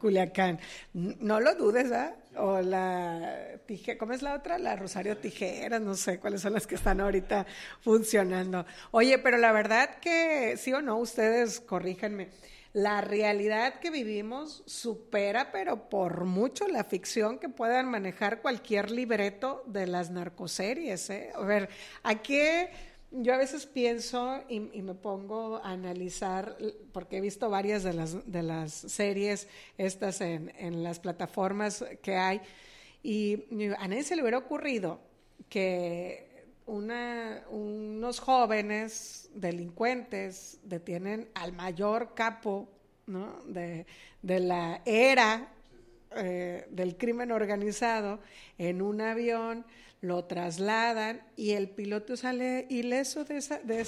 Culiacán. No lo dudes, ¿ah? O ¿cómo es la otra? La Rosario Tijeras, no sé cuáles son las que están ahorita funcionando. Oye, pero la verdad que, sí o no, ustedes corríjanme, la realidad que vivimos supera, pero por mucho, la ficción que puedan manejar cualquier libreto de las narcoseries, ¿eh? A ver, yo a veces pienso y me pongo a analizar, porque he visto varias de las series estas en las plataformas que hay, y a nadie se le hubiera ocurrido que unos jóvenes delincuentes detienen al mayor capo, ¿no? de la era del crimen organizado en un avión, lo trasladan y el piloto sale ileso de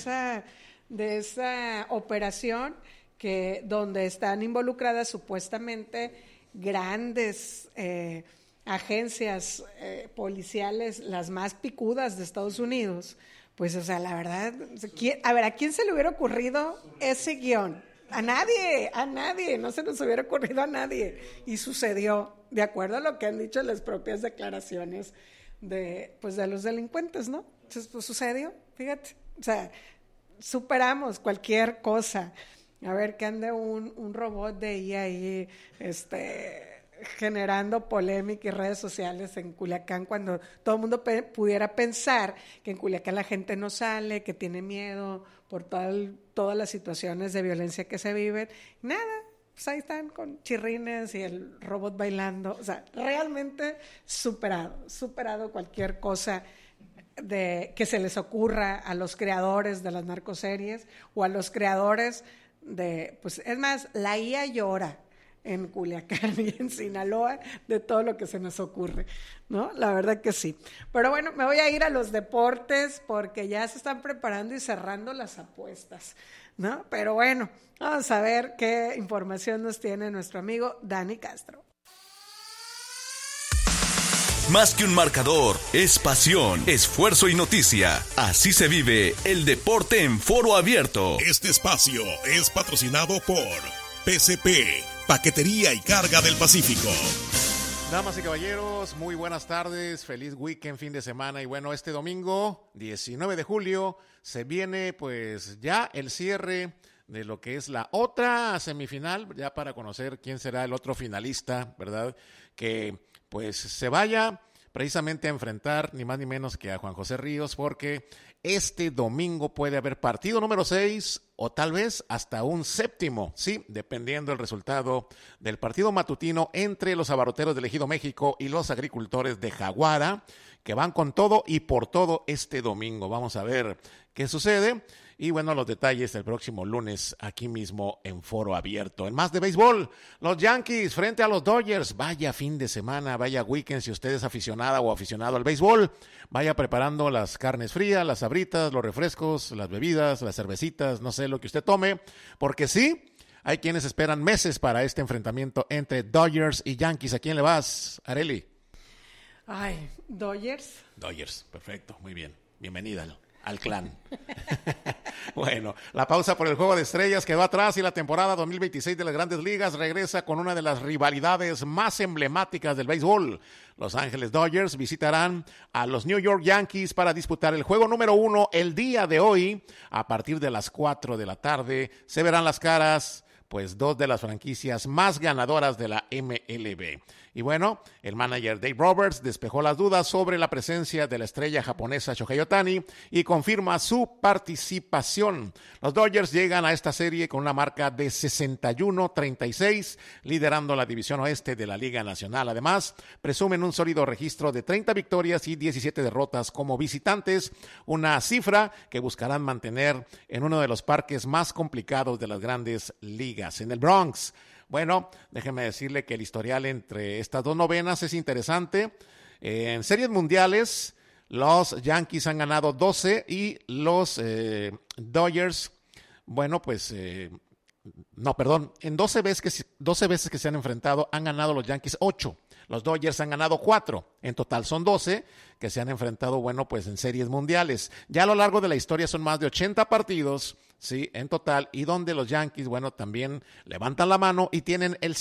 esa operación, donde están involucradas supuestamente grandes agencias policiales, las más picudas de Estados Unidos. Pues, o sea, la verdad, ¿a quién se le hubiera ocurrido ese guión? A nadie, no se nos hubiera ocurrido a nadie. Y sucedió, de acuerdo a lo que han dicho las propias declaraciones de los delincuentes, ¿no? Entonces, pues sucedió, fíjate. O sea, superamos cualquier cosa. A ver, que ande un robot de IA ahí, generando polémica y redes sociales en Culiacán, cuando todo el mundo pudiera pensar que en Culiacán la gente no sale, que tiene miedo por todas las situaciones de violencia que se viven. Nada, pues ahí están con chirrines y el robot bailando. O sea, realmente superado cualquier cosa que se les ocurra a los creadores de las narcoseries o a los creadores pues es más, la IA llora en Culiacán y en Sinaloa de todo lo que se nos ocurre, ¿no? La verdad que sí. Pero bueno, me voy a ir a los deportes porque ya se están preparando y cerrando las apuestas, ¿no? Pero bueno, vamos a ver qué información nos tiene nuestro amigo Dani Castro. Más que un marcador, es pasión, esfuerzo y noticia. Así se vive el deporte en Foro Abierto. Este espacio es patrocinado por PCP, Paquetería y Carga del Pacífico. Damas y caballeros, muy buenas tardes, feliz weekend, fin de semana. Y bueno, este domingo, 19 de julio, se viene pues ya el cierre de lo que es la otra semifinal, ya para conocer quién será el otro finalista, ¿verdad? Que pues se vaya precisamente a enfrentar ni más ni menos que a Juan José Ríos, porque este domingo puede haber partido número 6 o tal vez hasta un séptimo, sí, dependiendo del resultado del partido matutino entre los abarroteros del Ejido México y los agricultores de Jaguara, que van con todo y por todo este domingo. Vamos a ver qué sucede. Y bueno, los detalles el próximo lunes aquí mismo en Foro Abierto. En más de béisbol, los Yankees frente a los Dodgers. Vaya fin de semana, vaya weekend si usted es aficionada o aficionado al béisbol. Vaya preparando las carnes frías, las sabritas, los refrescos, las bebidas, las cervecitas, no sé lo que usted tome. Porque sí, hay quienes esperan meses para este enfrentamiento entre Dodgers y Yankees. ¿A quién le vas, Arely? Ay, Dodgers. Dodgers, perfecto, muy bien. Bienvenida al clan. Bueno, la pausa por el Juego de Estrellas quedó atrás y la temporada 2026 de las Grandes Ligas regresa con una de las rivalidades más emblemáticas del béisbol. Los Ángeles Dodgers visitarán a los New York Yankees para disputar el juego número 1 el día de hoy. A partir de las 4 de la tarde se verán las caras, pues, dos de las franquicias más ganadoras de la MLB. Y bueno, el manager Dave Roberts despejó las dudas sobre la presencia de la estrella japonesa Shohei Ohtani y confirma su participación. Los Dodgers llegan a esta serie con una marca de 61-36, liderando la división oeste de la Liga Nacional. Además, presumen un sólido registro de 30 victorias y 17 derrotas como visitantes, una cifra que buscarán mantener en uno de los parques más complicados de las Grandes Ligas, en el Bronx. Bueno, déjeme decirle que el historial entre estas dos novenas es interesante. En series mundiales, los Yankees han ganado 12 y los Dodgers, bueno, pues, en 12 veces que se han enfrentado, han ganado los Yankees 8. Los Dodgers han ganado 4. En total son 12 que se han enfrentado, bueno, pues en series mundiales. Ya a lo largo de la historia son más de 80 partidos, sí, en total, y donde los Yankees, bueno, también levantan la mano y tienen el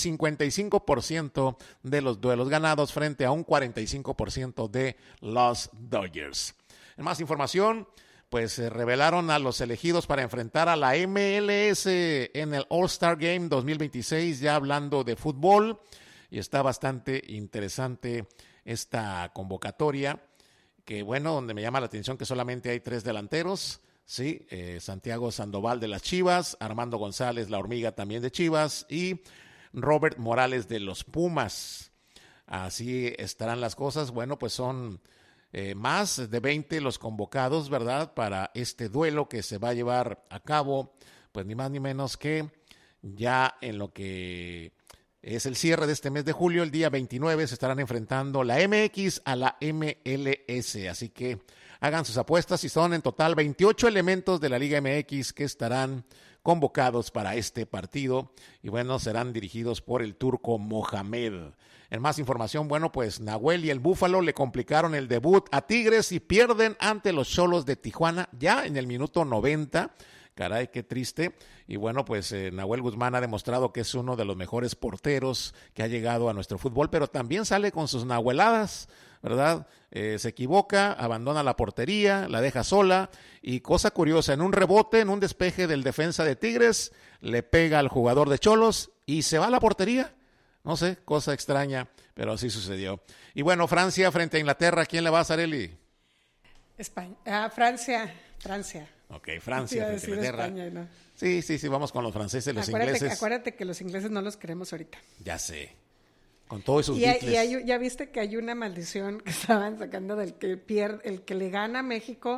55% de los duelos ganados frente a un 45% de los Dodgers. En más información, pues se revelaron a los elegidos para enfrentar a la MLS en el All-Star Game 2026, ya hablando de fútbol, y está bastante interesante esta convocatoria, que bueno, donde me llama la atención que solamente hay 3 delanteros, sí, Santiago Sandoval de las Chivas, Armando González, la Hormiga también de Chivas, y Robert Morales de los Pumas. Así estarán las cosas. Bueno, pues son más de 20 los convocados, ¿verdad?, para este duelo que se va a llevar a cabo, pues ni más ni menos que ya en lo que es el cierre de este mes de julio, el día 29, se estarán enfrentando la MX a la MLS. Así que hagan sus apuestas y son en total 28 elementos de la Liga MX que estarán convocados para este partido. Y bueno, serán dirigidos por el turco Mohamed. En más información, bueno, pues Nahuel y el Búfalo le complicaron el debut a Tigres y pierden ante los Xolos de Tijuana ya en el minuto 90. Caray, qué triste. Y bueno, pues Nahuel Guzmán ha demostrado que es uno de los mejores porteros que ha llegado a nuestro fútbol, pero también sale con sus nahueladas, ¿verdad? Se equivoca, abandona la portería, la deja sola y cosa curiosa, en un rebote, en un despeje del defensa de Tigres, le pega al jugador de Xolos y se va a la portería. No sé, cosa extraña, pero así sucedió. Y bueno, Francia frente a Inglaterra, ¿quién le va a Sareli? España. Francia. Ok, Francia frente a Inglaterra. España, ¿no? Sí, vamos con los franceses, los ingleses. Acuérdate que los ingleses no los queremos ahorita. Ya sé, con todos sus Beatles. Ya viste que hay una maldición que estaban sacando del que pierde, el que le gana a México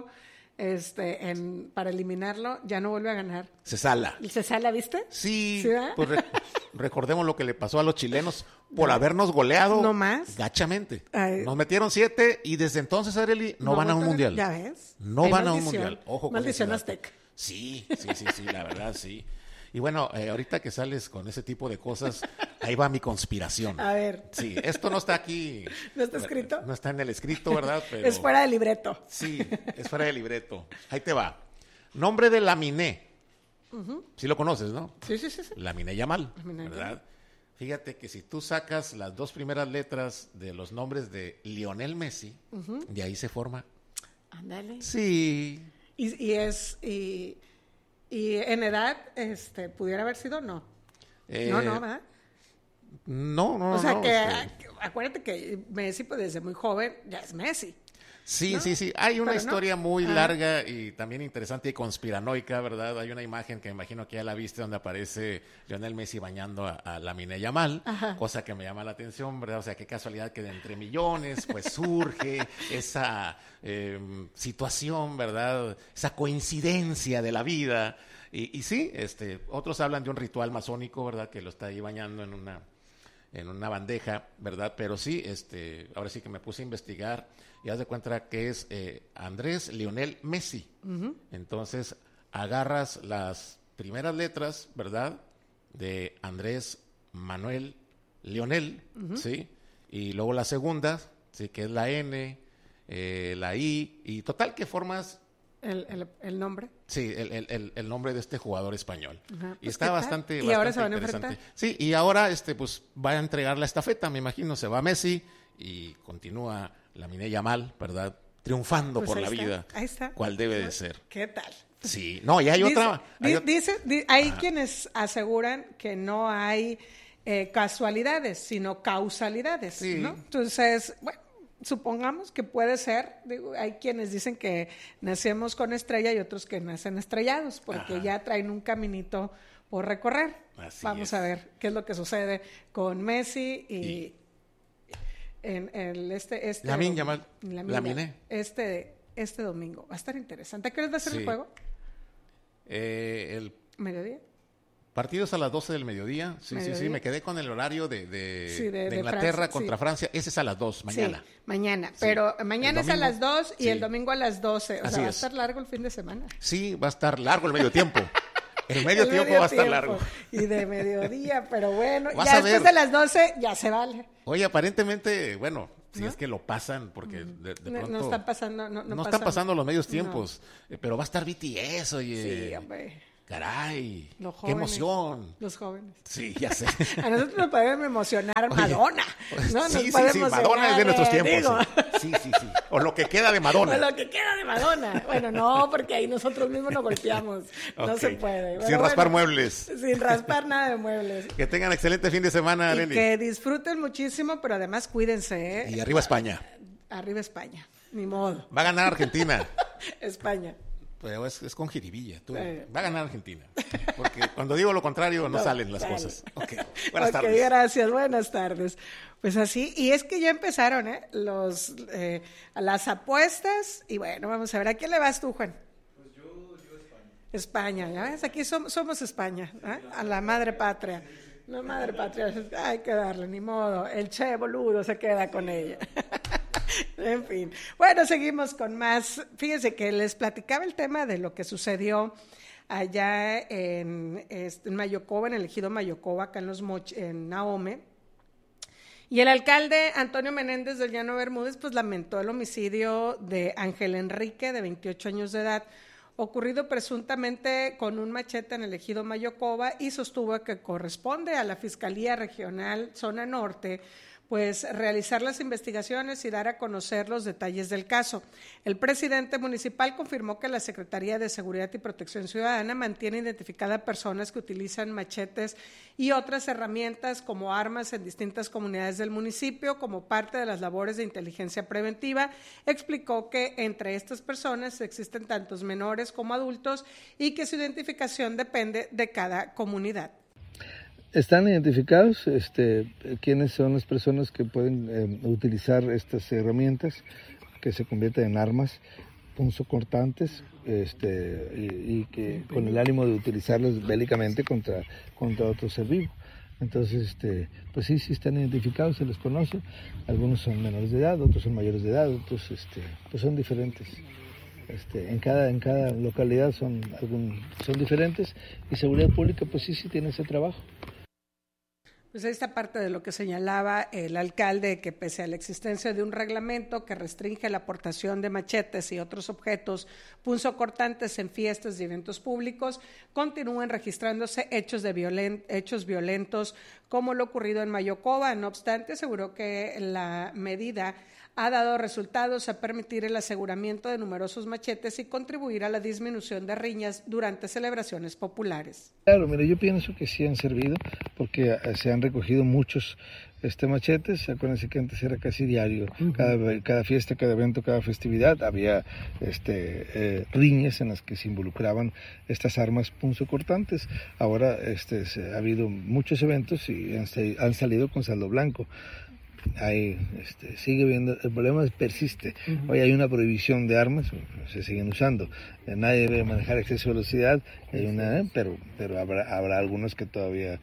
para eliminarlo, ya no vuelve a ganar. Se sala, ¿viste? Sí, ¿Sí, pues recordemos lo que le pasó a los chilenos por habernos goleado no más gachamente. Nos metieron 7 y desde entonces, Arely, no van a un mundial. Ya ves. No van a un mundial. Ojo con maldición azteca. Sí, la verdad, sí. Y bueno, ahorita que sales con ese tipo de cosas, ahí va mi conspiración. A ver. Sí, esto no está aquí. ¿No está escrito? No está en el escrito, ¿verdad? Pero es fuera de libreto. Sí, es fuera de libreto. Ahí te va. Nombre de Laminé. Sí lo conoces, ¿no? Sí. Laminé Yamal, ¿verdad? Fíjate que si tú sacas las 2 primeras letras de los nombres de Lionel Messi, de ahí se forma. Ándale. Sí. Y en edad, ¿pudiera haber sido? No. No, ¿verdad? No. O sea, que acuérdate que Messi, pues desde muy joven, ya es Messi. Sí, ¿no? sí. Hay una historia muy larga y también interesante y conspiranoica, ¿verdad? Hay una imagen que me imagino que ya la viste donde aparece Lionel Messi bañando a Lamine Yamal, cosa que me llama la atención, ¿verdad? O sea, qué casualidad que de entre millones pues surge esa situación, ¿verdad? Esa coincidencia de la vida. Y sí, otros hablan de un ritual masónico, ¿verdad? Que lo está ahí bañando en una bandeja, ¿verdad? Pero sí, ahora sí que me puse a investigar y haz de cuenta que es Andrés Lionel Messi. Entonces, agarras las primeras letras, ¿verdad? De Andrés Manuel Lionel, ¿sí? Y luego la segunda, ¿sí? Que es la N, la I, y total que formas... ¿El nombre? Sí, el nombre de este jugador español. Pues y está bastante ¿Y ahora se van a interesante. enfrentar? Sí, y ahora pues va a entregar la estafeta, me imagino, se va Messi y continúa Lamine Yamal, ¿verdad? Triunfando Pues por la está, vida. ahí está. ¿Cuál debe de ser? ¿Qué tal? Sí, no, y hay otra. Hay quienes aseguran que no hay casualidades, sino causalidades, Sí. ¿no? Entonces, bueno, supongamos que puede ser, hay quienes dicen que nacemos con estrella y otros que nacen estrellados, porque ya traen un caminito por recorrer. Vamos a ver qué es lo que sucede con Messi y en el Lamine Yamal. Lamine. Este domingo. Va a estar interesante. ¿A qué hora va a ser el juego? El ¿Mediodía? partido es a las 12 del mediodía. Sí. Me quedé con el horario de Inglaterra Francia, contra Francia. Ese es a las 2, mañana. Sí, mañana. Pero mañana es a las 2 y sí. el domingo a las 12. O Así sea, va a es. estar largo el fin de semana. Sí, va a estar largo el medio tiempo. El medio tiempo va a estar largo. Y de mediodía, pero bueno, Vas ya a después ver. de las 12 ya se vale. Oye, aparentemente, bueno, si ¿No? es que lo pasan, porque de pronto... No está pasando, no están pasando los medios tiempos, pero va a estar BTS, oye. Sí, hombre. Caray, Los qué jóvenes. emoción. Los jóvenes. Sí, ya sé. A nosotros nos podemos emocionar Madonna. ¿No? Nos Sí, puede sí, emocionar, Madonna es de nuestros tiempos. digo. Sí. Sí. O lo que queda de Madonna. O lo que queda de Madonna. Bueno, no, porque ahí nosotros mismos nos golpeamos. No Ok. se puede. Sin Pero raspar bueno, muebles. Sin raspar nada de muebles. Que tengan excelente fin de semana, Y Lenny. que disfruten muchísimo, pero además cuídense, ¿eh? Y arriba España. Arriba España. Ni modo. Va a ganar Argentina. España. Pero es con jiribilla. Tú. Sí. Va a ganar Argentina. Porque cuando digo lo contrario, no salen las sale. cosas. Ok. Buenas Ok, tardes. gracias. Buenas tardes. Pues así, y es que ya empezaron, las apuestas, y bueno, vamos a ver, ¿a quién le vas tú, Juan? Pues yo España. España, ¿ya ves? Aquí somos España, ¿eh? A la madre patria. La madre patria, hay que darle, ni modo. El che boludo se queda con ella. En fin. Bueno, seguimos con más. Fíjense que les platicaba el tema de lo que sucedió allá en Mayocoba, en el ejido Mayocoba, acá en Nahome. Y el alcalde Antonio Menéndez del Llano Bermúdez pues lamentó el homicidio de Ángel Enrique, de 28 años de edad, ocurrido presuntamente con un machete en el ejido Mayocoba, y sostuvo que corresponde a la Fiscalía Regional Zona Norte pues realizar las investigaciones y dar a conocer los detalles del caso. El presidente municipal confirmó que la Secretaría de Seguridad y Protección Ciudadana mantiene identificadas personas que utilizan machetes y otras herramientas como armas en distintas comunidades del municipio como parte de las labores de inteligencia preventiva. Explicó que entre estas personas existen tantos menores como adultos y que su identificación depende de cada comunidad. Están identificados quiénes son las personas que pueden utilizar estas herramientas que se convierten en armas punzocortantes y que con el ánimo de utilizarlas bélicamente contra otro ser vivo. Entonces, pues sí están identificados, se les conoce. Algunos son menores de edad, otros son mayores de edad, otros pues son diferentes. En cada localidad son diferentes, y Seguridad Pública pues sí tiene ese trabajo. Pues esta parte de lo que señalaba el alcalde, que pese a la existencia de un reglamento que restringe la aportación de machetes y otros objetos punzocortantes en fiestas y eventos públicos, continúan registrándose hechos violentos como lo ocurrido en Mayocoba. No obstante, aseguró que la medida ha dado resultados a permitir el aseguramiento de numerosos machetes y contribuir a la disminución de riñas durante celebraciones populares. Claro, mira, yo pienso que sí han servido porque se han recogido muchos machetes. Acuérdense que antes era casi diario, cada fiesta, cada evento, cada festividad había riñas en las que se involucraban estas armas punzocortantes. Ahora ha habido muchos eventos y han salido con saldo blanco. Ahí sigue viendo, el problema persiste. Hoy hay una prohibición de armas, se siguen usando. Nadie debe manejar exceso de velocidad, pero habrá algunos que todavía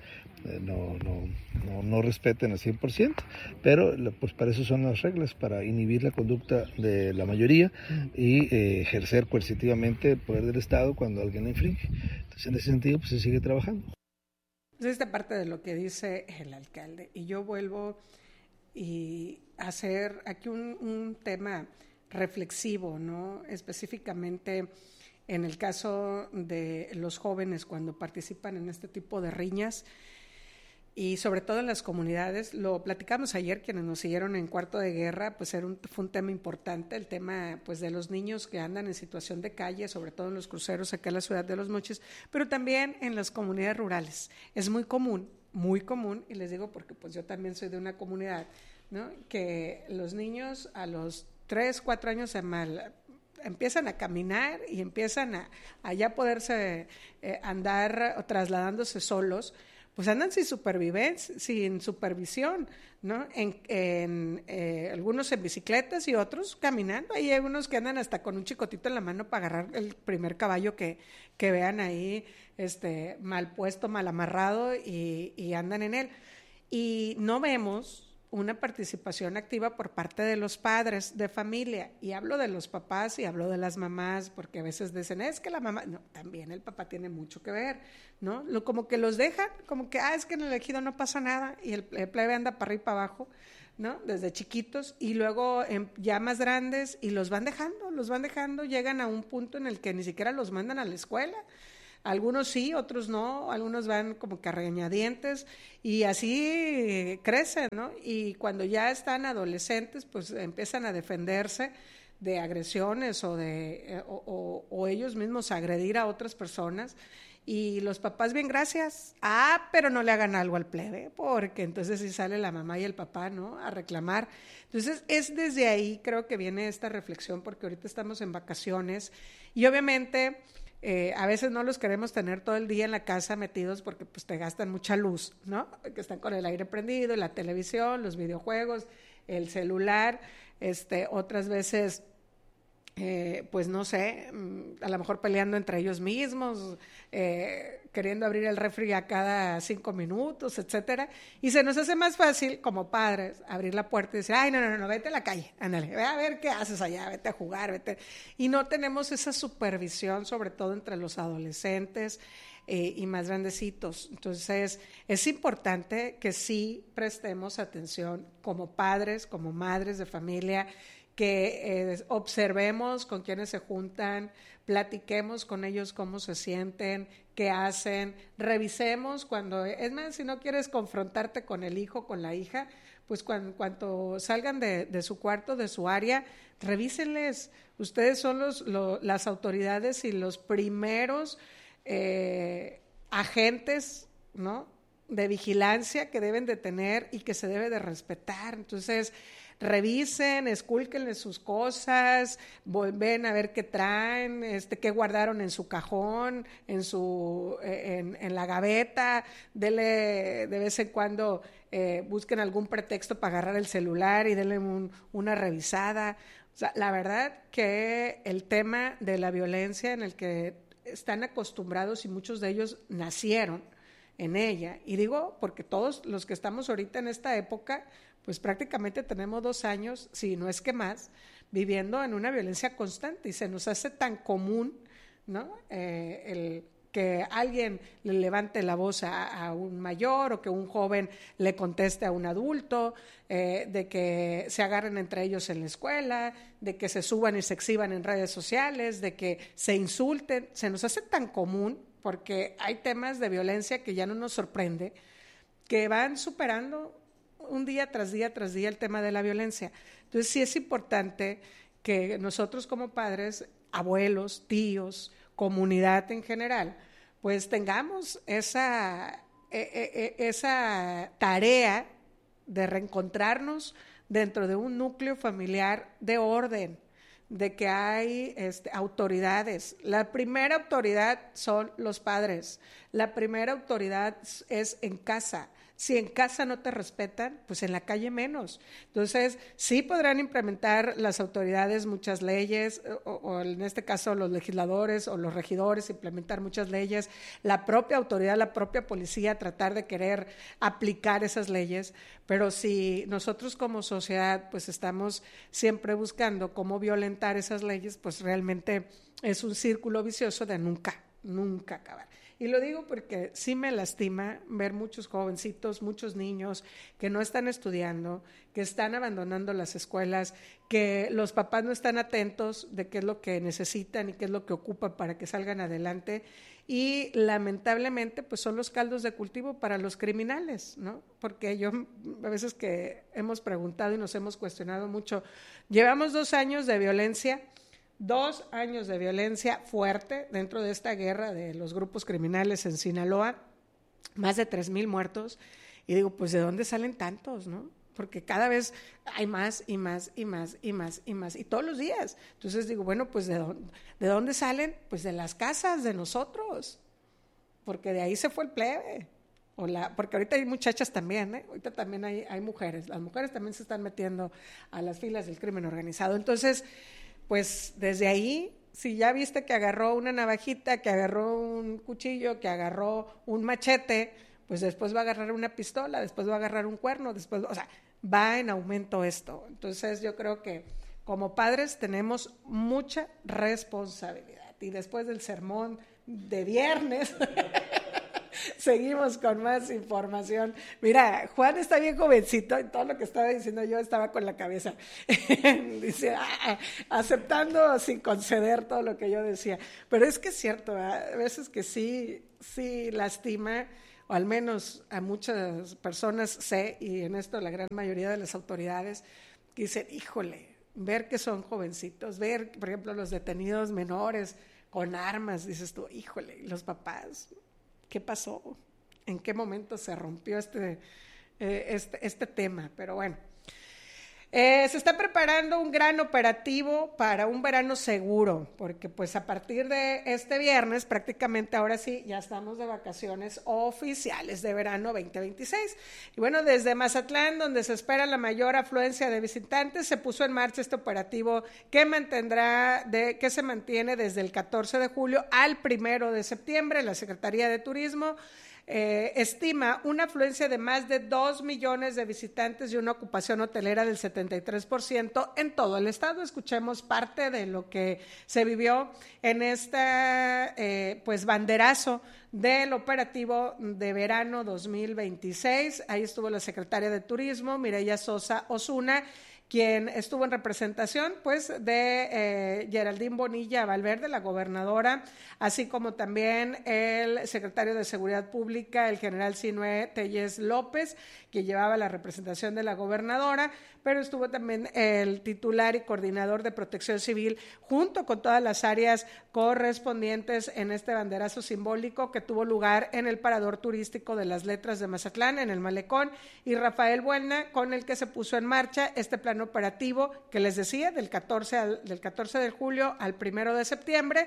no respeten al 100%, pero pues para eso son las reglas, para inhibir la conducta de la mayoría y ejercer coercitivamente el poder del Estado cuando alguien la infringe. Entonces, en ese sentido, pues se sigue trabajando. Pues esta parte de lo que dice el alcalde, y yo vuelvo y hacer aquí un tema reflexivo, ¿no? Específicamente en el caso de los jóvenes cuando participan en este tipo de riñas y sobre todo en las comunidades. Lo platicamos ayer, quienes nos siguieron en Cuarto de Guerra, pues fue un tema importante, el tema pues de los niños que andan en situación de calle, sobre todo en los cruceros acá en la ciudad de Los Mochis, pero también en las comunidades rurales. Es muy común, y les digo porque pues yo también soy de una comunidad, ¿no? Que los niños a los 3, 4 años empiezan a caminar y empiezan a ya poderse andar o trasladándose solos, pues andan sin supervisión, ¿no? Algunos en bicicletas y otros caminando. Ahí hay unos que andan hasta con un chicotito en la mano para agarrar el primer caballo que vean ahí, mal puesto, mal amarrado, y andan en él. Y no vemos una participación activa por parte de los padres de familia, y hablo de los papás y hablo de las mamás, porque a veces dicen, es que la mamá, no, también el papá tiene mucho que ver, ¿no? Como que los dejan, como que, es que en el ejido no pasa nada, y el plebe anda para arriba y para abajo, ¿no? Desde chiquitos, y luego ya más grandes, y los van dejando, llegan a un punto en el que ni siquiera los mandan a la escuela. Algunos sí, otros no, algunos van como que a regañadientes, y así crecen, ¿no? Y cuando ya están adolescentes, pues empiezan a defenderse de agresiones o ellos mismos agredir a otras personas, y los papás, bien, gracias, pero no le hagan algo al plebe, porque entonces sí sale la mamá y el papá, ¿no?, a reclamar. Entonces es desde ahí, creo que viene esta reflexión, porque ahorita estamos en vacaciones, y obviamente a veces no los queremos tener todo el día en la casa metidos, porque pues te gastan mucha luz, ¿no? Que están con el aire prendido, la televisión, los videojuegos, el celular, otras veces, pues no sé, a lo mejor peleando entre ellos mismos, queriendo abrir el refri a cada 5 minutos, etcétera, y se nos hace más fácil como padres abrir la puerta y decir, ay, no, vete a la calle, ándale, ve a ver qué haces allá, vete a jugar, vete, y no tenemos esa supervisión, sobre todo entre los adolescentes y más grandecitos. Entonces es importante que sí prestemos atención como padres, como madres de familia, que observemos con quiénes se juntan, platiquemos con ellos cómo se sienten, qué hacen, revisemos cuando, es más, si no quieres confrontarte con el hijo, con la hija, pues cuando salgan de su cuarto, de su área, revísenles. Ustedes son las autoridades y los primeros agentes, ¿no?, de vigilancia que deben de tener y que se debe de respetar. Entonces, revisen, escúlquenle sus cosas, ven a ver qué traen, qué guardaron en su cajón, en la gaveta, de vez en cuando busquen algún pretexto para agarrar el celular y denle una revisada. O sea, la verdad que el tema de la violencia en el que están acostumbrados, y muchos de ellos nacieron en ella, y digo porque todos los que estamos ahorita en esta época, pues prácticamente tenemos 2 años, si no es que más, viviendo en una violencia constante, y se nos hace tan común, ¿no?, el que alguien le levante la voz a un mayor, o que un joven le conteste a un adulto, de que se agarren entre ellos en la escuela, de que se suban y se exhiban en redes sociales, de que se insulten. Se nos hace tan común porque hay temas de violencia que ya no nos sorprende, que van superando un día tras día el tema de la violencia. Entonces sí es importante que nosotros como padres, abuelos, tíos, comunidad en general, pues tengamos esa tarea de reencontrarnos dentro de un núcleo familiar de orden, de que hay autoridades. La primera autoridad son los padres, la primera autoridad es en casa. Si en casa no te respetan, pues en la calle menos. Entonces, sí podrán implementar las autoridades muchas leyes, o en este caso los legisladores o los regidores implementar muchas leyes, la propia autoridad, la propia policía tratar de querer aplicar esas leyes, pero si nosotros como sociedad pues estamos siempre buscando cómo violentar esas leyes, pues realmente es un círculo vicioso de nunca acabar. Y lo digo porque sí me lastima ver muchos jovencitos, muchos niños que no están estudiando, que están abandonando las escuelas, que los papás no están atentos de qué es lo que necesitan y qué es lo que ocupan para que salgan adelante, y lamentablemente pues son los caldos de cultivo para los criminales, ¿no? Porque yo a veces que hemos preguntado y nos hemos cuestionado mucho, llevamos 2 años de violencia, 2 años de violencia fuerte dentro de esta guerra de los grupos criminales en Sinaloa, más de 3,000 muertos, y digo, pues ¿de dónde salen tantos, no? Porque cada vez hay más y más y más y más y más, y todos los días. Entonces digo, bueno, pues ¿de dónde salen? Pues de las casas de nosotros, porque de ahí se fue el plebe. Porque ahorita hay muchachas también, ahorita también hay mujeres, las mujeres también se están metiendo a las filas del crimen organizado. Entonces, pues desde ahí, si ya viste que agarró una navajita, que agarró un cuchillo, que agarró un machete, pues después va a agarrar una pistola, después va a agarrar un cuerno, después, o sea, va en aumento esto. Entonces yo creo que como padres tenemos mucha responsabilidad. Y después del sermón de viernes, seguimos con más información. Mira, Juan está bien jovencito y todo lo que estaba diciendo yo estaba con la cabeza. Dice, aceptando sin conceder todo lo que yo decía. Pero es que es cierto, a veces que sí lastima, o al menos a muchas personas sé, y en esto la gran mayoría de las autoridades, que dicen, híjole, ver que son jovencitos, ver, por ejemplo, los detenidos menores con armas, dices tú, híjole, los papás, ¿qué pasó? ¿En qué momento se rompió este tema? Pero bueno, se está preparando un gran operativo para un verano seguro, porque pues a partir de este viernes, prácticamente ahora sí, ya estamos de vacaciones oficiales de verano 2026. Y bueno, desde Mazatlán, donde se espera la mayor afluencia de visitantes, se puso en marcha este operativo que se mantiene desde el 14 de julio al 1 de septiembre. La Secretaría de Turismo estima una afluencia de más de 2 millones de visitantes y una ocupación hotelera del 73% en todo el estado. Escuchemos parte de lo que se vivió en pues banderazo del operativo de verano 2026. Ahí estuvo la secretaria de Turismo, Mireya Sosa Osuna, quien estuvo en representación pues de Geraldine Bonilla Valverde, la gobernadora, así como también el secretario de Seguridad Pública, el general Sinué Tellez López, que llevaba la representación de la gobernadora, pero estuvo también el titular y coordinador de Protección Civil, junto con todas las áreas correspondientes en este banderazo simbólico que tuvo lugar en el Parador Turístico de las Letras de Mazatlán, en el Malecón, y Rafael Buelna, con el que se puso en marcha este plan operativo que les decía, del 14 de julio al 1 de septiembre,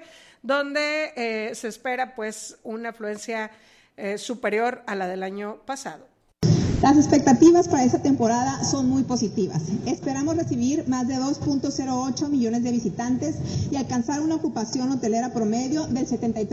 donde se espera pues una afluencia superior a la del año pasado. Las expectativas para esta temporada son muy positivas. Esperamos recibir más de 2.08 millones de visitantes y alcanzar una ocupación hotelera promedio del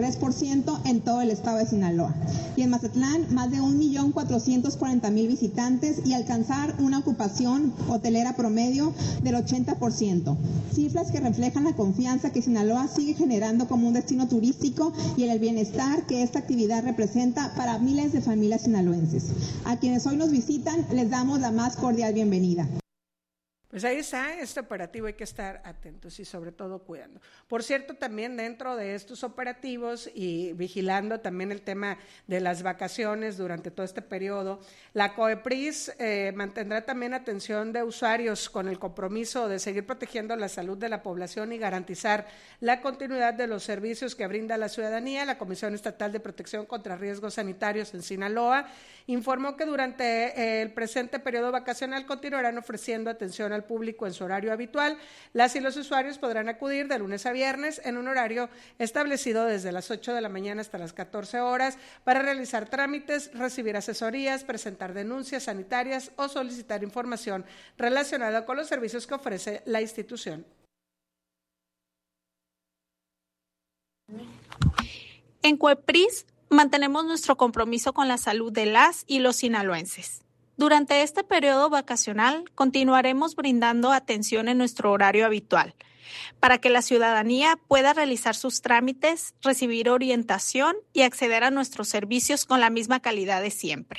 73% en todo el estado de Sinaloa. Y en Mazatlán, más de 1.440.000 visitantes y alcanzar una ocupación hotelera promedio del 80%. Cifras que reflejan la confianza que Sinaloa sigue generando como un destino turístico y el bienestar que esta actividad representa para miles de familias sinaloenses. A quienes hoy nos visitan, les damos la más cordial bienvenida. Pues ahí está este operativo, hay que estar atentos y sobre todo cuidando. Por cierto, también dentro de estos operativos y vigilando también el tema de las vacaciones durante todo este periodo, la COEPRIS mantendrá también atención de usuarios con el compromiso de seguir protegiendo la salud de la población y garantizar la continuidad de los servicios que brinda la ciudadanía. La Comisión Estatal de Protección contra Riesgos Sanitarios en Sinaloa informó que durante el presente periodo vacacional continuarán ofreciendo atención al público en su horario habitual. Las y los usuarios podrán acudir de lunes a viernes en un horario establecido desde las 8 de la mañana hasta las 14 horas para realizar trámites, recibir asesorías, presentar denuncias sanitarias o solicitar información relacionada con los servicios que ofrece la institución. En COEPRIS mantenemos nuestro compromiso con la salud de las y los sinaloenses. Durante este periodo vacacional continuaremos brindando atención en nuestro horario habitual para que la ciudadanía pueda realizar sus trámites, recibir orientación y acceder a nuestros servicios con la misma calidad de siempre.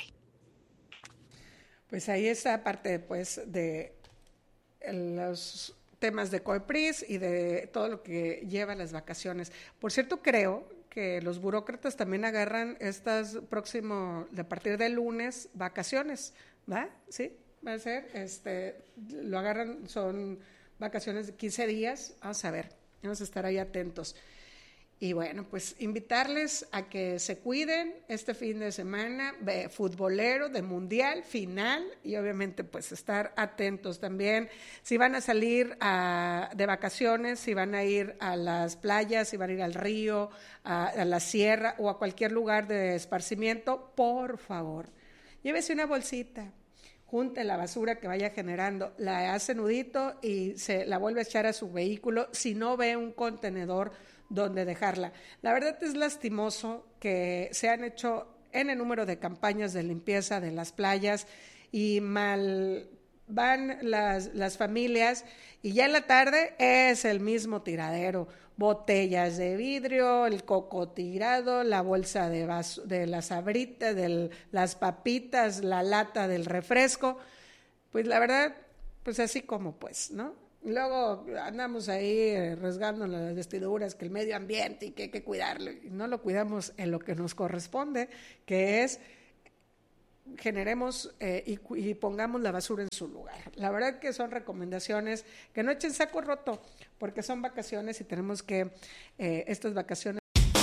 Pues ahí está parte pues, de los temas de COEPRIS y de todo lo que lleva las vacaciones. Por cierto, creo que los burócratas también agarran a partir del lunes, vacaciones, ¿va? Sí, va a ser, lo agarran, son vacaciones de 15 días, vamos a ver, vamos a estar ahí atentos. Y bueno, pues invitarles a que se cuiden este fin de semana futbolero de mundial final y obviamente pues estar atentos también si van a salir de vacaciones, si van a ir a las playas, si van a ir al río, a la sierra o a cualquier lugar de esparcimiento, por favor, llévese una bolsita, junte la basura que vaya generando, la hace nudito y se la vuelve a echar a su vehículo si no ve un contenedor donde dejarla. La verdad es lastimoso que se han hecho N número de campañas de limpieza de las playas y mal van las familias y ya en la tarde es el mismo tiradero, botellas de vidrio, el coco tirado, la bolsa de las sabritas, de las papitas, la lata del refresco, pues la verdad, pues así como pues, ¿no? Luego andamos ahí rasgando las vestiduras, que el medio ambiente y que hay que cuidarlo, y no lo cuidamos en lo que nos corresponde, que es generemos y pongamos la basura en su lugar. La verdad que son recomendaciones que no echen saco roto, porque son vacaciones y tenemos que estas vacaciones.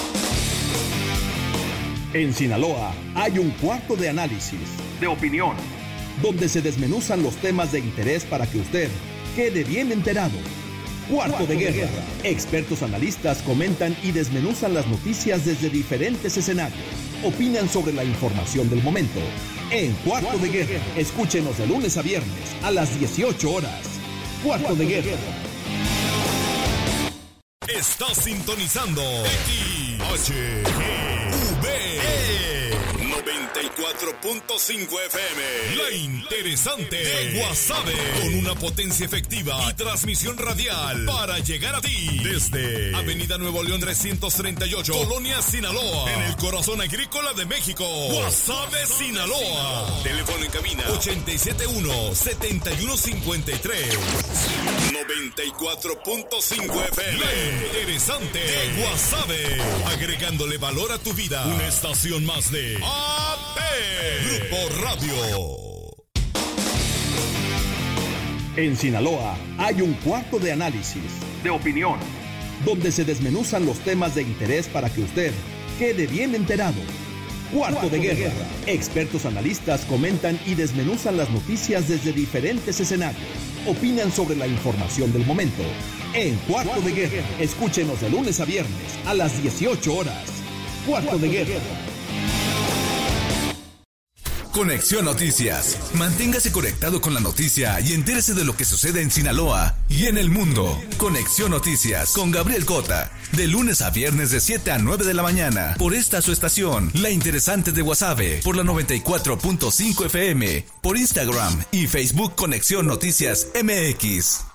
En Sinaloa hay un cuarto de análisis, de opinión, donde se desmenuzan los temas de interés para que usted quede bien enterado. Cuarto de Guerra. Expertos analistas comentan y desmenuzan las noticias desde diferentes escenarios. Opinan sobre la información del momento. En Cuarto de Guerra. Escúchenos de lunes a viernes a las 18 horas. Cuarto de Guerra. Estás sintonizando XHGV 94.5 FM. La interesante de Guasave, con una potencia efectiva y transmisión radial para llegar a ti desde Avenida Nuevo León 338, Colonia Sinaloa, en el corazón agrícola de México. Guasave, Sinaloa. Teléfono en cabina 871-7153. 94.5 FM. La interesante de Guasave, agregándole valor a tu vida. Una estación más de AP Grupo Radio. En Sinaloa hay un cuarto de análisis, de opinión, donde se desmenuzan los temas de interés para que usted quede bien enterado. Cuarto de Guerra. Expertos analistas comentan y desmenuzan las noticias desde diferentes escenarios. Opinan sobre la información del momento. En Cuarto de Guerra. Escúchenos de lunes a viernes a las 18 horas. Cuarto de Guerra. Conexión Noticias. Manténgase conectado con la noticia y entérese de lo que sucede en Sinaloa y en el mundo. Conexión Noticias con Gabriel Cota. De lunes a viernes de 7 a 9 de la mañana. Por esta su estación, La Interesante de Guasave. Por la 94.5 FM. Por Instagram y Facebook Conexión Noticias MX.